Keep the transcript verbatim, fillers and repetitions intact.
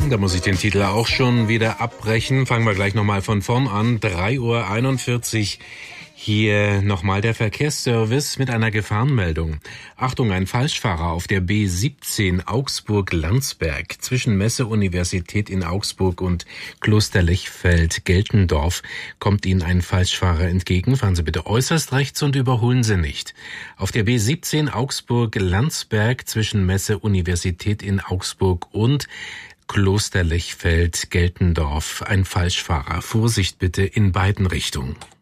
Da muss ich den Titel auch schon wieder abbrechen. Fangen wir gleich nochmal von vorn an. drei Uhr einundvierzig. Hier nochmal der Verkehrsservice mit einer Gefahrenmeldung. Achtung, ein Falschfahrer auf der B siebzehn Augsburg-Landsberg zwischen Messe-Universität in Augsburg und Kloster-Lechfeld-Geltendorf kommt Ihnen ein Falschfahrer entgegen. Fahren Sie bitte äußerst rechts und überholen Sie nicht. Auf der B siebzehn Augsburg-Landsberg zwischen Messe-Universität in Augsburg und Kloster Lechfeld, Geltendorf. Ein Falschfahrer. Vorsicht bitte in beiden Richtungen.